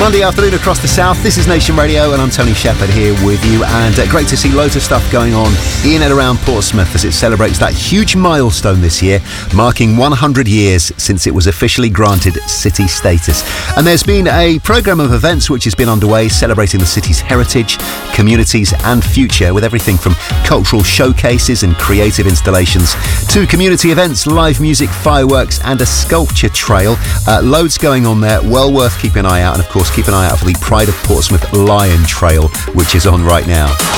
Monday afternoon across the south. This is Nation Radio and I'm Tony Shepherd here with you, and great to see loads of stuff going on in and around Portsmouth as it celebrates that huge milestone this year, marking 100 years since it was officially granted city status. And there's been a programme of events which has been underway celebrating the city's heritage, communities and future, with everything from cultural showcases and creative installations to community events, live music, fireworks and a sculpture trail. Loads going on there, well worth keeping an eye out, and of course keep an eye out for the Pride of Portsmouth Lion Trail, which is on right now.